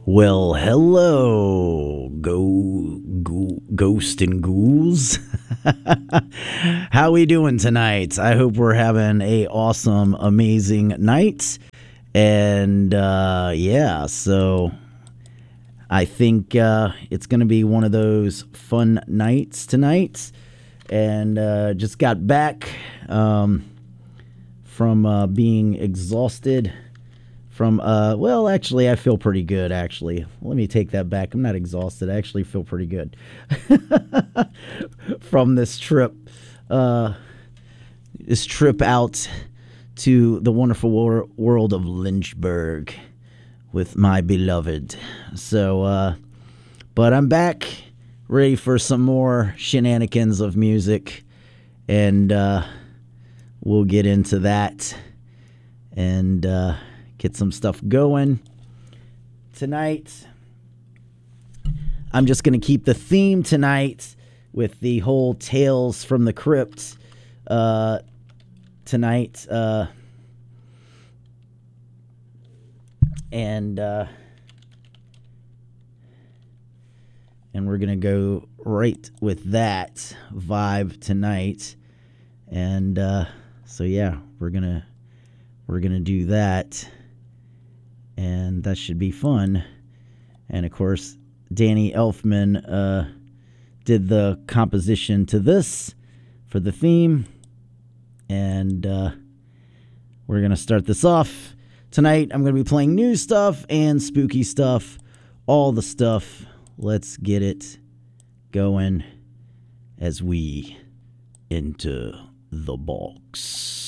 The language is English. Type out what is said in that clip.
Well, hello, ghost and ghouls. How we doing tonight? I hope we're having a awesome, amazing night. And so I think it's going to be one of those fun nights tonight. And just got back from being exhausted. Actually, I feel pretty good, actually. Let me take that back. I'm not exhausted. I actually feel pretty good from this trip. This trip out to the wonderful world of Lynchburg with my beloved. So, but I'm back, ready for some more shenanigans of music, and we'll get into that. And, get some stuff going tonight. I'm just going to keep the theme tonight with the whole Tales from the Crypt tonight. And we're going to go right with that vibe tonight. And so, yeah, we're going to do that. And that should be fun. And, of course, Danny Elfman did the composition to this for the theme. And we're going to start this off. Tonight, I'm going to be playing new stuff and spooky stuff. All the stuff. Let's get it going as we enter the box.